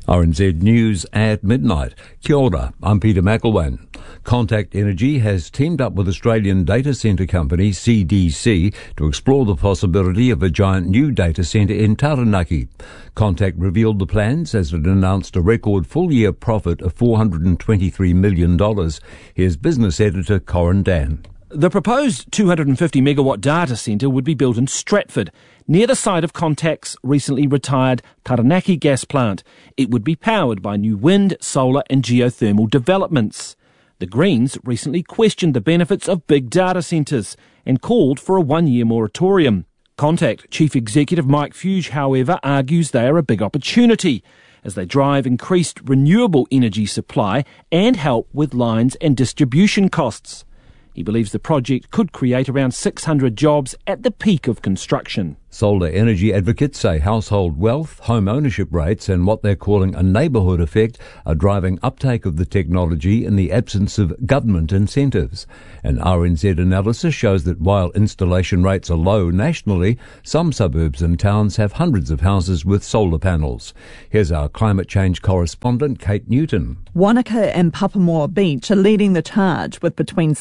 RNZ News at midnight. Kia ora, I'm Peter McElwain. Contact Energy has teamed up with Australian data centre company CDC to explore the possibility of a giant new data centre in Taranaki. Contact revealed the plans as it announced a record full-year profit of $423 million. Here's business editor Corin Dan. The proposed 250-megawatt data centre would be built in Stratford, near the site of Contact's recently retired Taranaki gas plant. It would be powered by new wind, solar and geothermal developments. The Greens recently questioned the benefits of big data centres and called for a one-year moratorium. Contact Chief Executive Mike Fuge, however, argues they are a big opportunity as they drive increased renewable energy supply and help with lines and distribution costs. He believes the project could create around 600 jobs at the peak of construction. Solar energy advocates say household wealth, home ownership rates and what they're calling a neighbourhood effect are driving uptake of the technology in the absence of government incentives. An RNZ analysis shows that while installation rates are low nationally, some suburbs and towns have hundreds of houses with solar panels. Here's our climate change correspondent, Kate Newton. Wanaka and Papamoa Beach are leading the charge with between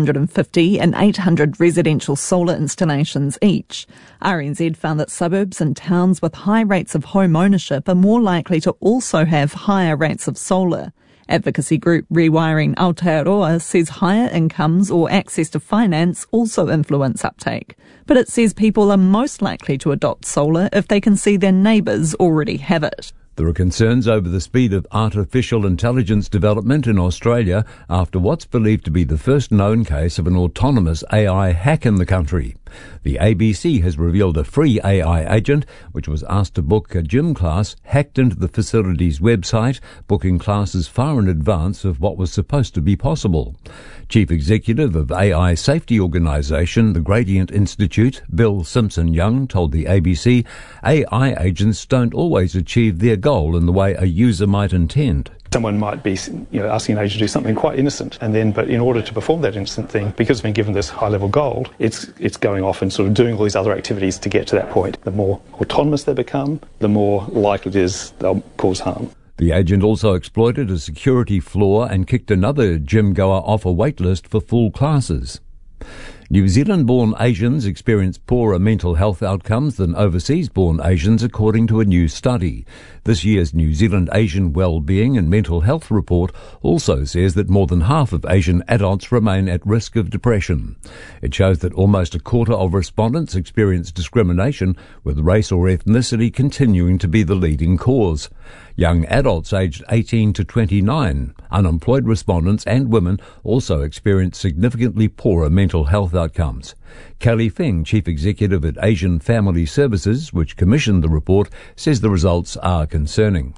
750 and 800 residential solar installations each. RNZ found that suburbs and towns with high rates of home ownership are more likely to also have higher rates of solar. Advocacy group Rewiring Aotearoa says higher incomes or access to finance also influence uptake, but it says people are most likely to adopt solar if they can see their neighbours already have it. There are concerns over the speed of artificial intelligence development in Australia after what's believed to be the first known case of an autonomous AI hack in the country. The ABC has revealed a free AI agent, which was asked to book a gym class, hacked into the facility's website, booking classes far in advance of what was supposed to be possible. Chief Executive of AI safety organisation, the Gradient Institute, Bill Simpson-Young, told the ABC, AI agents don't always achieve their goal in the way a user might intend. Someone might be asking an agent to do something quite innocent, but in order to perform that innocent thing, because it's been given this high-level goal, it's going off and sort of doing all these other activities to get to that point. The more autonomous they become, the more likely it is they'll cause harm. The agent also exploited a security flaw and kicked another gym goer off a waitlist for full classes. New Zealand-born Asians experience poorer mental health outcomes than overseas-born Asians, according to a new study. This year's New Zealand Asian Wellbeing and Mental Health Report also says that more than half of Asian adults remain at risk of depression. It shows that almost a quarter of respondents experience discrimination, with race or ethnicity continuing to be the leading cause. Young adults aged 18 to 29, unemployed respondents and women also experience significantly poorer mental health outcomes. Kelly Feng, Chief Executive at Asian Family Services, which commissioned the report, says the results are concerning.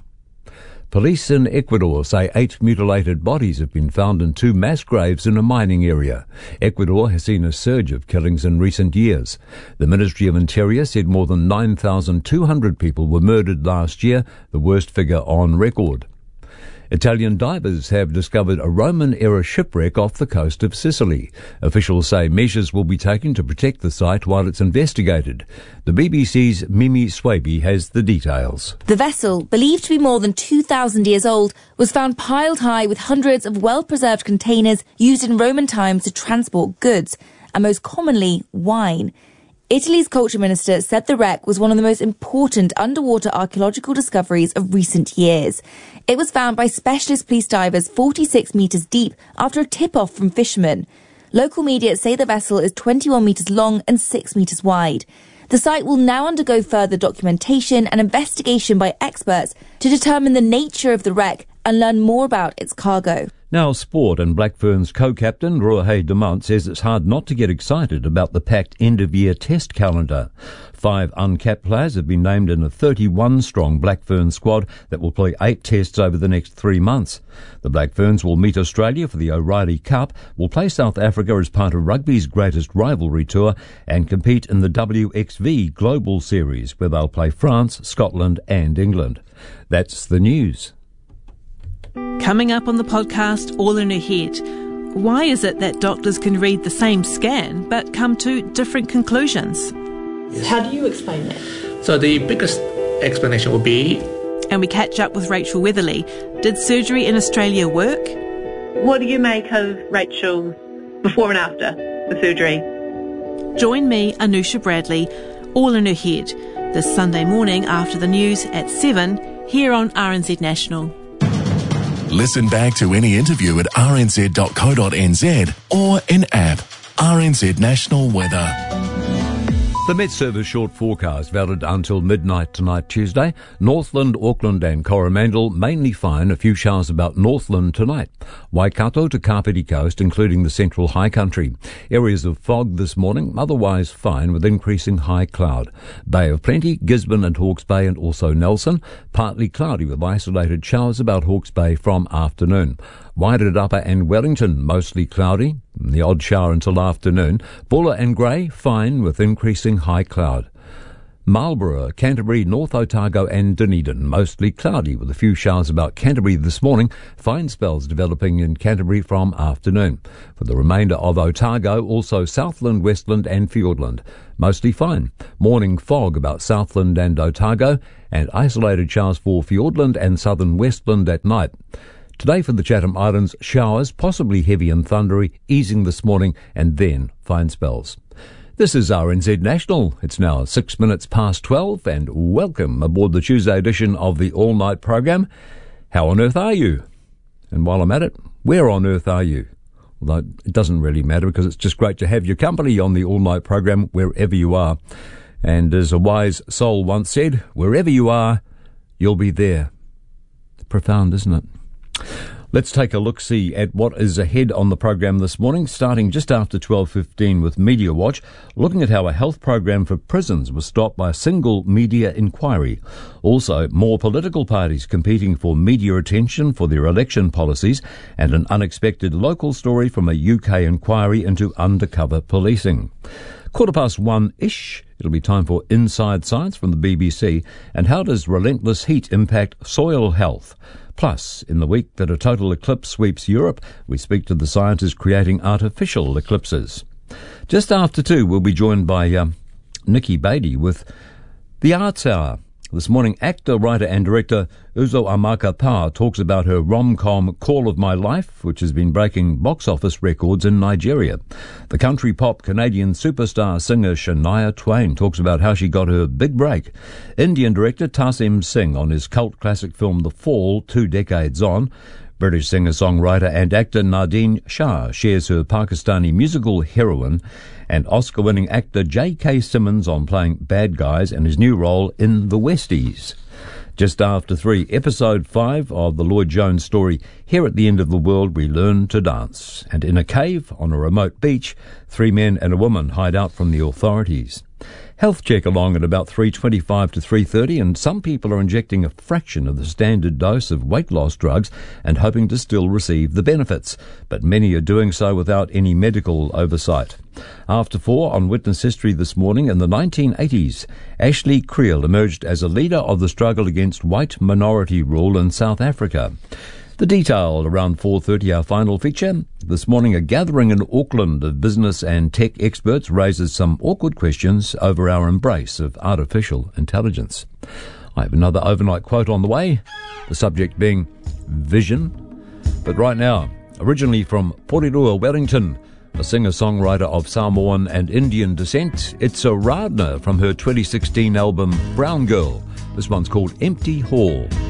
Police in Ecuador say 8 mutilated bodies have been found in 2 mass graves in a mining area. Ecuador has seen a surge of killings in recent years. The Ministry of Interior said more than 9,200 people were murdered last year, the worst figure on record. Italian divers have discovered a Roman-era shipwreck off the coast of Sicily. Officials say measures will be taken to protect the site while it's investigated. The BBC's Mimi Swaby has the details. The vessel, believed to be more than 2,000 years old, was found piled high with hundreds of well-preserved containers used in Roman times to transport goods, and most commonly, wine. Italy's culture minister said the wreck was one of the most important underwater archaeological discoveries of recent years. It was found by specialist police divers 46 metres deep after a tip-off from fishermen. Local media say the vessel is 21 metres long and 6 metres wide. The site will now undergo further documentation and investigation by experts to determine the nature of the wreck and learn more about its cargo. Now sport, and Black Ferns co-captain Ruahei Demant says it's hard not to get excited about the packed end-of-year test calendar. 5 uncapped players have been named in a 31-strong Black Ferns squad that will play 8 tests over the next 3 months. The Black Ferns will meet Australia for the O'Reilly Cup, will play South Africa as part of rugby's greatest rivalry tour, and compete in the WXV Global Series, where they'll play France, Scotland and England. That's the news. Coming up on the podcast, All in Her Head. Why is it that doctors can read the same scan but come to different conclusions? Yes. How do you explain that? So the biggest explanation would be And we catch up with Rachel Weatherly. Did surgery in Australia work? What do you make of Rachel's before and after the surgery? Join me, Anusha Bradley, All in Her Head, this Sunday morning after the news at 7 here on RNZ National. Listen back to any interview at rnz.co.nz or in app RNZ National Weather. The Met Service short forecast valid until midnight tonight, Tuesday. Northland, Auckland and Coromandel mainly fine, a few showers about Northland tonight. Waikato to Kapiti Coast, including the central high country. Areas of fog this morning, otherwise fine with increasing high cloud. Bay of Plenty, Gisborne and Hawke's Bay and also Nelson. Partly cloudy with isolated showers about Hawke's Bay from afternoon. Wairarapa and Wellington, mostly cloudy, the odd shower until afternoon. Buller and Grey, fine with increasing high cloud. Marlborough, Canterbury, North Otago and Dunedin, mostly cloudy with a few showers about Canterbury this morning. Fine spells developing in Canterbury from afternoon. For the remainder of Otago, also Southland, Westland and Fiordland, mostly fine. Morning fog about Southland and Otago and isolated showers for Fiordland and southern Westland at night. Today for the Chatham Islands, showers, possibly heavy and thundery, easing this morning and then fine spells. This is RNZ National. It's now 6 minutes past 12 and welcome aboard the Tuesday edition of the All Night program. How on earth are you? And while I'm at it, where on earth are you? Although it doesn't really matter because it's just great to have your company on the All Night program wherever you are. And as a wise soul once said, wherever you are, you'll be there. Profound, isn't it? Let's take a look-see at what is ahead on the program this morning, starting just after 12:15 with Media Watch, looking at how a health program for prisons was stopped by a single media inquiry. Also, more political parties competing for media attention for their election policies, and an unexpected local story from a UK inquiry into undercover policing. 1:15-ish, it'll be time for Inside Science from the BBC, and how does relentless heat impact soil health? Plus, in the week that a total eclipse sweeps Europe, we speak to the scientists creating artificial eclipses. Just after 2, we'll be joined by Nikki Beatty with The Arts Hour. This morning, actor, writer and director Uzo Amaka-Pau talks about her rom-com Call of My Life, which has been breaking box office records in Nigeria. The country pop Canadian superstar singer Shania Twain talks about how she got her big break. Indian director Tasim Singh on his cult classic film The Fall 2 decades on. British singer-songwriter and actor Nadine Shah shares her Pakistani musical heroine, and Oscar-winning actor J.K. Simmons on playing bad guys and his new role in The Westies. Just after 3, episode 5 of the Lloyd Jones story, Here at the End of the World We Learn to Dance. And in a cave on a remote beach, 3 men and a woman hide out from the authorities. Health check along at about 3:25 to 3:30, and some people are injecting a fraction of the standard dose of weight loss drugs and hoping to still receive the benefits, but many are doing so without any medical oversight. After 4 on Witness History this morning, in the 1980s, Ashley Creel emerged as a leader of the struggle against white minority rule in South Africa. The detail around 4:30, our final feature. This morning, a gathering in Auckland of business and tech experts raises some awkward questions over our embrace of artificial intelligence. I have another overnight quote on the way, the subject being vision. But right now, originally from Porirua, Wellington, a singer-songwriter of Samoan and Indian descent, it's Aradhana from her 2016 album Brown Girl. This one's called Empty Hall.